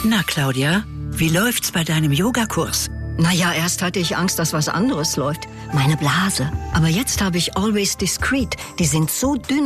Na, Claudia, wie läuft's bei deinem Yogakurs? Naja, erst hatte ich Angst, dass was anderes läuft. Meine Blase. Aber jetzt habe ich Always Discreet. Die sind so dünn.